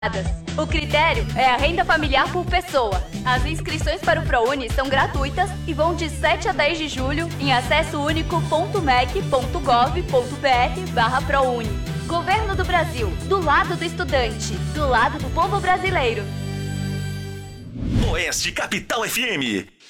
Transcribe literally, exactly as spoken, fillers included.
O critério é a renda familiar por pessoa. As inscrições para o ProUni são gratuitas e vão de sete a dez de julho em acessounico ponto mec ponto gov ponto br barra ProUni. Governo do Brasil, do lado do estudante, do lado do povo brasileiro. Oeste Capital F M.